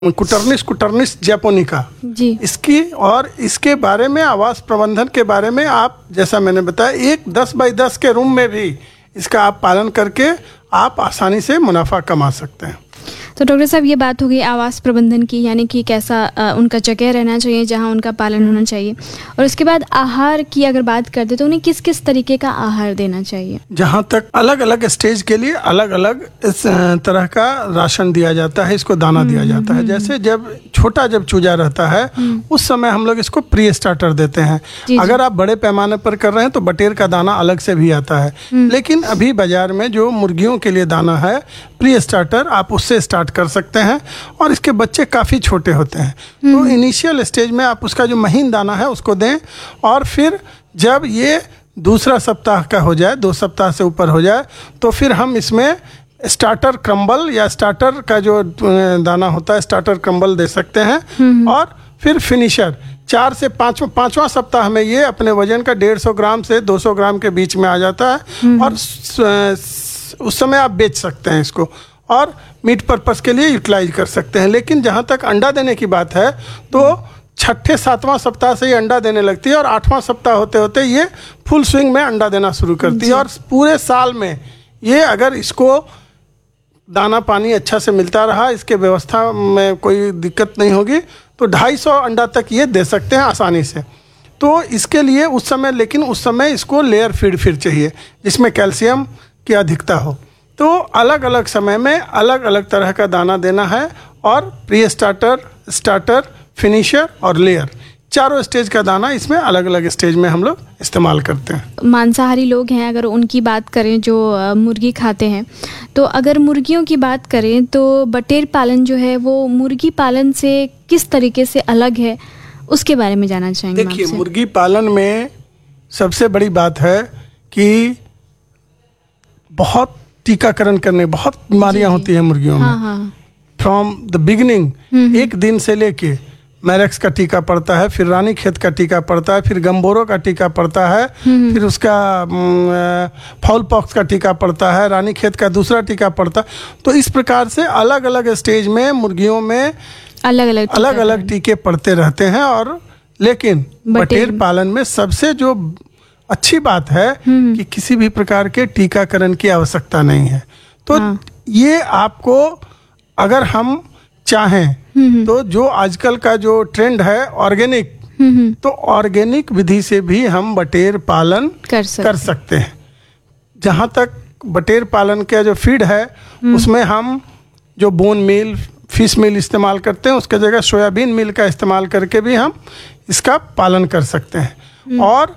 कुटर्निस japonica जी। इसकी और इसके बारे में आवास प्रबंधन के बारे में आप जैसा मैंने बताया एक 10 बाई 10 के रूम में भी इसका आप पालन करके आप आसानी से मुनाफा कमा सकते हैं। तो डॉक्टर साहब, ये बात हो गई आवास प्रबंधन की, यानी कि कैसा उनका जगह रहना चाहिए जहां उनका पालन होना चाहिए, और उसके बाद आहार की अगर बात करते तो उन्हें किस किस तरीके का आहार देना चाहिए? जहाँ तक अलग अलग स्टेज के लिए अलग अलग इस तरह का राशन दिया जाता है, इसको दाना दिया जाता है। जैसे जब चूजा रहता है उस समय हम लोग इसको प्री स्टार्टर देते हैं। अगर आप बड़े पैमाने पर कर रहे हैं तो बटेर का दाना अलग से भी आता है, लेकिन अभी बाजार में जो मुर्गियों के लिए दाना है प्री स्टार्टर, आप उससे स्टार्ट कर सकते हैं और इसके बच्चे काफ़ी छोटे होते हैं। तो इनिशियल स्टेज में आप उसका जो महीन दाना है उसको दें, और फिर जब ये दूसरा सप्ताह का हो जाए, 2 सप्ताह से ऊपर हो जाए, तो फिर हम इसमें स्टार्टर क्रम्बल या स्टार्टर का जो दाना होता है स्टार्टर क्रम्बल दे सकते हैं। और फिर फिनिशर 4 से 5वां सप्ताह में ये अपने वजन का 150 ग्राम से 200 ग्राम के बीच में आ जाता है, और उस समय आप बेच सकते हैं इसको और मीट पर्पस के लिए यूटिलाइज कर सकते हैं। लेकिन जहाँ तक अंडा देने की बात है तो 6-7वां सप्ताह से ये अंडा देने लगती है, और 8वां सप्ताह होते होते ये फुल स्विंग में अंडा देना शुरू करती है। और पूरे साल में ये अगर इसको दाना पानी अच्छा से मिलता रहा, इसके व्यवस्था में कोई दिक्कत नहीं होगी, तो 250 अंडा तक ये दे सकते हैं आसानी से। तो इसके लिए उस समय इसको लेयर फीड फिर चाहिए जिसमें कैल्शियम की अधिकता हो। तो अलग अलग समय में अलग अलग तरह का दाना देना है, और प्री स्टार्टर, स्टार्टर, फिनिशर और लेयर, चारों स्टेज का दाना इसमें अलग अलग स्टेज में हम लोग इस्तेमाल करते हैं। मांसाहारी लोग हैं, अगर उनकी बात करें जो मुर्गी खाते हैं, तो अगर मुर्गियों की बात करें तो बटेर पालन जो है वो मुर्गी पालन से किस तरीके से अलग है, उसके बारे में जानना चाहेंगे। देखिए, मुर्गी पालन में सबसे बड़ी बात है कि बहुत टीकाकरण करने, बहुत बीमारियां होती हैं मुर्गियों में। फ्रॉम द बिगिनिंग, एक दिन से लेके मैरेक्स का टीका पड़ता है, फिर रानीखेत का टीका पड़ता है, फिर गम्बोरो का टीका पड़ता है, फिर उसका फाउल पॉक्स का टीका पड़ता है, रानीखेत का दूसरा टीका पड़ता है। तो इस प्रकार से अलग अलग स्टेज में मुर्गियों में अलग अलग टीके पड़ते रहते हैं। और लेकिन बटेर पालन में सबसे जो अच्छी बात है कि किसी भी प्रकार के टीकाकरण की आवश्यकता नहीं है। तो ये आपको, अगर हम चाहें तो जो आजकल का जो ट्रेंड है ऑर्गेनिक, तो ऑर्गेनिक विधि से भी हम बटेर पालन कर सकते हैं। जहाँ तक बटेर पालन का जो फीड है उसमें हम जो बोन मील, फिश मील इस्तेमाल करते हैं, उसके जगह सोयाबीन मील का इस्तेमाल करके भी हम इसका पालन कर सकते हैं। और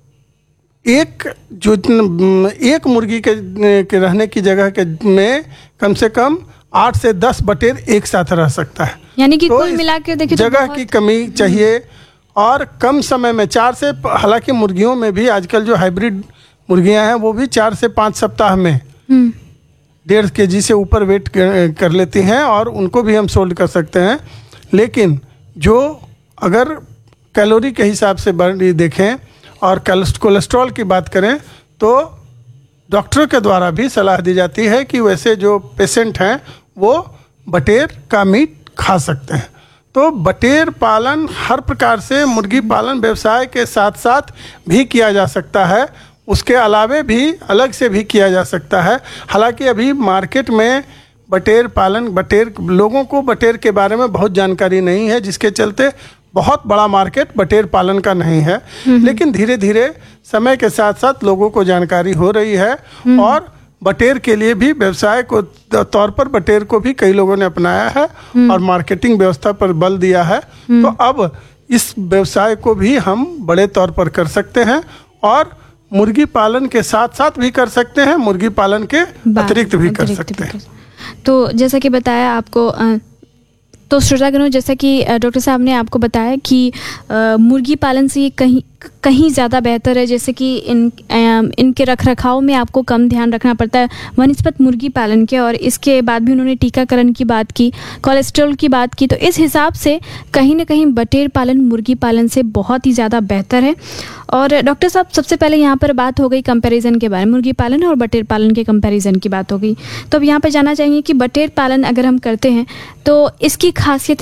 एक मुर्गी के रहने की जगह के में कम से कम 8 से 10 बटेर एक साथ रह सकता है। यानी कि कुल मिला के देखिए जगह की कमी चाहिए, और कम समय में 4 से, हालांकि मुर्गियों में भी आजकल जो हाइब्रिड मुर्गियां हैं वो भी 4 से 5 सप्ताह में 1.5 kg से ऊपर वेट कर लेती हैं, और उनको भी हम सोल्ड कर सकते हैं। लेकिन जो अगर कैलोरी के हिसाब से देखें और कोलेस्ट्रॉल की बात करें तो डॉक्टरों के द्वारा भी सलाह दी जाती है कि वैसे जो पेशेंट हैं वो बटेर का मीट खा सकते हैं। तो बटेर पालन हर प्रकार से मुर्गी पालन व्यवसाय के साथ साथ भी किया जा सकता है, उसके अलावे भी अलग से भी किया जा सकता है। हालांकि अभी मार्केट में लोगों को बटेर के बारे में बहुत जानकारी नहीं है, जिसके चलते बहुत बड़ा मार्केट बटेर पालन का नहीं है। लेकिन धीरे धीरे समय के साथ साथ लोगों को जानकारी हो रही है, और बटेर के लिए भी व्यवसाय को तौर पर बटेर को भी कई लोगों ने अपनाया है और मार्केटिंग व्यवस्था पर बल दिया है। तो अब इस व्यवसाय को भी हम बड़े तौर पर कर सकते हैं, और मुर्गी पालन के साथ साथ भी कर सकते हैं, मुर्गी पालन के अतिरिक्त भी कर सकते हैं। तो जैसा कि बताया आपको, तो श्रोतागणों, जैसा कि डॉक्टर साहब ने आपको बताया कि मुर्गी पालन से कहीं ज़्यादा बेहतर है, जैसे कि इनके रखरखाव में आपको कम ध्यान रखना पड़ता है वनस्पत मुर्गी पालन के, और इसके बाद भी उन्होंने टीकाकरण की बात की, कोलेस्ट्रॉल की बात की, तो इस हिसाब से कहीं ना कहीं बटेर पालन मुर्गी पालन से बहुत ही ज़्यादा बेहतर है। और डॉक्टर साहब, सबसे पहले यहाँ पर बात हो गई कंपैरिजन के बारे में, मुर्गी पालन और बटेर पालन के कंपैरिजन की बात हो गई। तो अब यहाँ पर जानना चाहेंगे कि बटेर पालन अगर हम करते हैं तो इसकी खासियतें